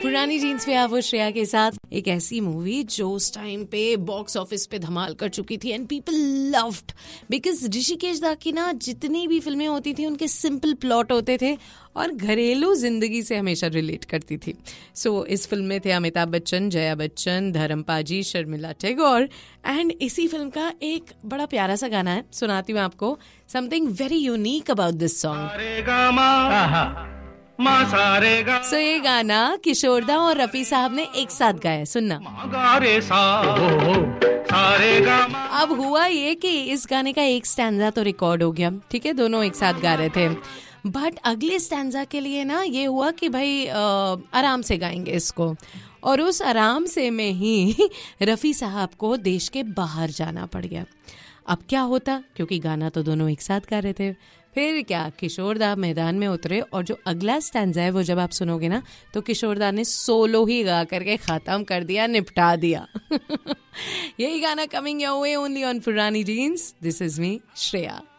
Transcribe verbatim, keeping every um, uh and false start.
पुरानी जीन्स पे आप वो श्रेया के साथ एक ऐसी मूवी जो उस टाइम पे बॉक्स ऑफिस पे धमाल कर चुकी थी and people loved because Rishikesh दा की ना जितनी भी फिल्में होती थी उनके सिंपल प्लॉट होते थे और घरेलू जिंदगी से हमेशा रिलेट करती थी. सो so, इस फिल्म में थे अमिताभ बच्चन, जया बच्चन, धर्मपाजी, शर्मिला टैगोर एंड इसी फिल्म का एक बड़ा प्यारा सा गाना है, सुनाती हूँ आपको. Something very unique about this song. सो ये गाना किशोरदा और रफी साहब ने एक साथ गाया, सुनना. अब हुआ ये कि इस गाने का एक स्टैंजा तो रिकॉर्ड हो गया, ठीक है, दोनों एक साथ गा रहे थे. बट अगले स्टैंजा के लिए ना ये हुआ कि भाई आ, आराम से गाएंगे इसको, और उस आराम से में ही रफ़ी साहब को देश के बाहर जाना पड़ गया. अब क्या होता, क्योंकि गाना तो दोनों एक साथ गा रहे थे. फिर क्या, किशोरदा मैदान में उतरे और जो अगला स्टैंजा है वो जब आप सुनोगे ना तो किशोरदा ने सोलो ही गा करके ख़त्म कर दिया, निपटा दिया. यही गाना coming your way only on पुरानी jeans. This is me Shreya.